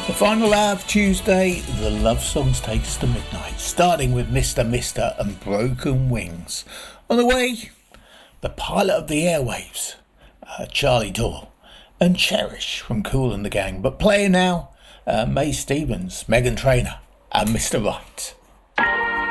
The final hour of Tuesday, the love songs take us to midnight, starting with Mr. Mister and Broken Wings. On the way, the pilot of the airwaves, Charlie Doyle, and Cherish from Kool and the Gang. But playing now, May Stevens, Meghan Trainor, and Mr. Right.